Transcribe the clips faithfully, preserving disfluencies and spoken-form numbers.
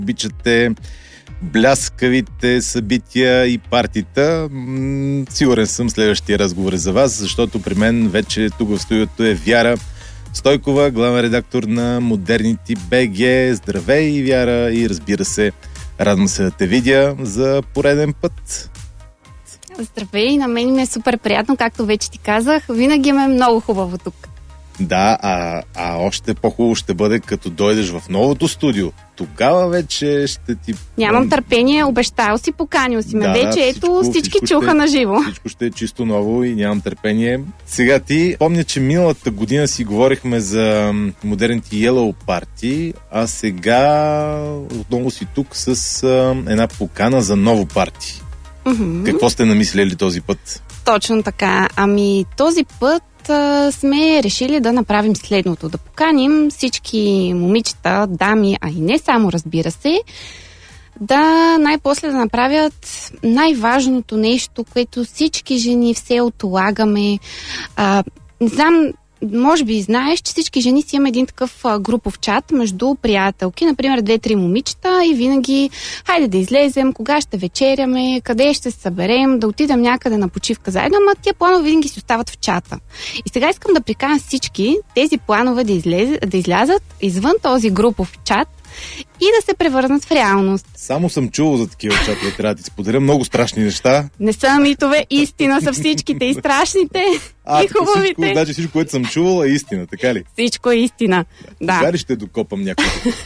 обичате бляскавите събития и партита. М- сигурен съм, следващия разговор е за вас, защото при мен вече тук в студиото е Вяра Стойкова, главен редактор на Модернити БГ. Здравей, Вяра, и разбира се, радвам се да те видя за пореден път. Здравей, на мен ми е супер приятно, както вече ти казах. Винаги ме е много хубаво тук. Да, а, а още по-хубаво ще бъде, като дойдеш в новото студио. Тогава вече ще ти... Нямам търпение, обещал си, поканил си ме. Да, вече, да, ето, всичко, всички всичко чуха ще, на живо. Всичко ще е чисто ново и нямам търпение. Сега ти, помня, че миналата година си говорихме за модерните Yellow Party, а сега отново си тук с а, една покана за ново парти. Mm-hmm. Какво сте намислили този път? Точно така. Ами този път а, сме решили да направим следното. Да поканим всички момичета, дами, а и не само, разбира се, да най-после да направят най-важното нещо, което всички жени все отлагаме. А, не знам, може би знаеш, че всички жени си имаме един такъв а, групов чат между приятелки, например две-три момичета, и винаги хайде да излезем, кога ще вечеряме, къде ще се съберем, да отидем някъде на почивка заедно, ама тия планове винаги си остават в чата. И сега искам да приканя всички тези планове да, излез, да излязат извън този групов чат и да се превърнат в реалност. Само съм чувал за такива чатове, трябва да ти споделя много страшни неща. Не са митове, истина са всичките, и страшните, а, и хубавите. Всичко, значи всичко, което съм чувал, е истина, така ли? Всичко е истина, да. Сега ли ще докопам някой?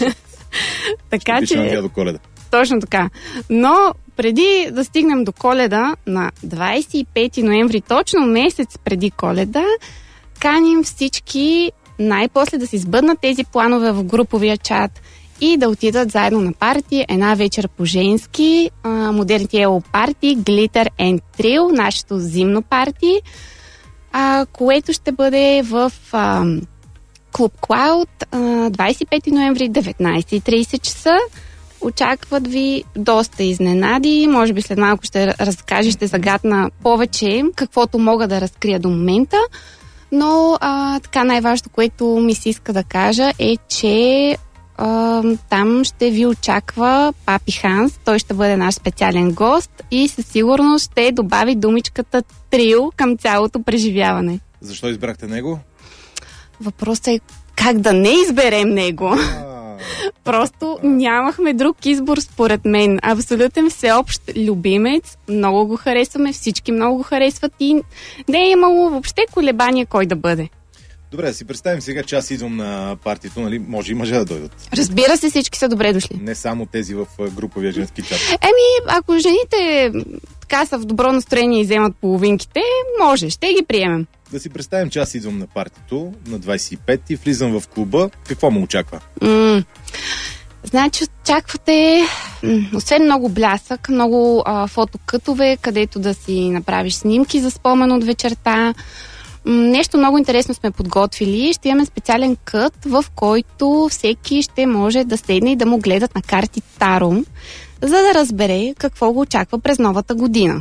Така ще че... до Коледа. Точно така. Но преди да стигнем до Коледа, на двадесет и пети ноември, точно месец преди Коледа, каним всички най-после да си сбъднат тези планове в груповия чат и да отидат заедно на парти, една вечер по-женски, модерните Yellow Party, Glitter and Thrill, нашето зимно парти, а, което ще бъде в а, Клуб Клауд, а, двадесет и пети ноември, деветнадесет и тридесет часа. Очакват ви доста изненади. Може би след малко ще разкажа, ще загадна повече, каквото мога да разкрия до момента. Но а, така най-важното, което ми се иска да кажа, е, че а, там ще ви очаква Папи Ханс. Той ще бъде наш специален гост и със сигурност ще добави думичката трил към цялото преживяване. Защо избрахте него? Въпросът е как да не изберем него. Просто нямахме друг избор, според мен. Абсолютен всеобщ любимец. Много го харесваме, всички много го харесват и не е имало въобще колебания кой да бъде. Добре, да си представим сега, че аз идвам на партито, нали? Може и мъже да дойдат. Разбира се, всички са добре дошли. Не само тези в груповия женски чат. Еми, ако жените така са в добро настроение и вземат половинките, може, ще ги приемем. Да си представим, че аз идвам на партито на двадесет и пети, влизам в клуба. Какво ме очаква? М- Значи очаквате, м- освен много блясък, много а, фотокътове, където да си направиш снимки за спомен от вечерта. М- нещо много интересно сме подготвили. Ще имаме специален кът, в който всеки ще може да седне и да му гледат на карти Таро, за да разбере какво го очаква през новата година.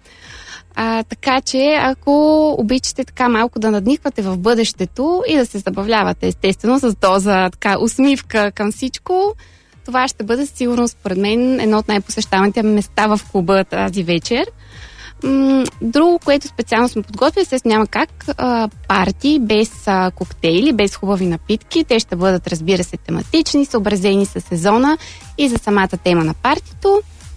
А, така че, ако обичате така малко да надниквате в бъдещето и да се забавлявате, естествено, с доза така усмивка към всичко, това ще бъде сигурно, според мен, едно от най-посещаваните места в клуба тази вечер. М- друго, което специално сме подготвили, се няма как а, парти без а, коктейли, без хубави напитки. Те ще бъдат, разбира се, тематични, съобразени с сезона и за самата тема на партито.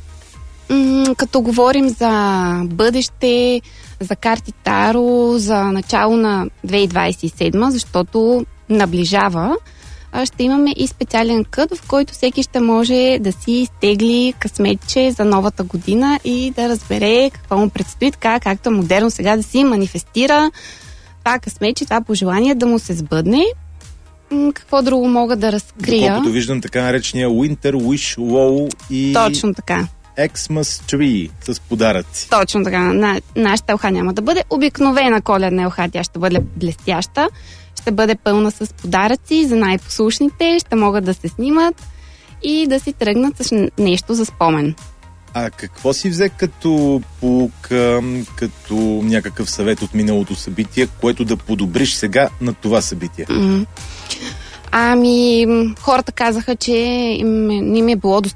М- като говорим за бъдеще, за карти Таро, за начало на две хиляди двадесет и седма, защото наближава, ще имаме и специален кът, в който всеки ще може да си изтегли късметче за новата година и да разбере какво му предстои, така както модерно сега да си манифестира това късметче, това пожелание да му се сбъдне. Какво друго мога да разкрия? Доколкото виждам така наречения Winter Wish Wall и... Точно така. Xmas Tree с подаръци. Точно така. На, нашата елха няма да бъде обикновена коледна елха, тя ще бъде блестяща, ще бъде пълна с подаръци за най-послушните, ще могат да се снимат и да си тръгнат с нещо за спомен. А какво си взе като полука, като някакъв съвет от миналото събитие, което да подобриш сега на това събитие? Mm-hmm. Ами, хората казаха, че им, не им е било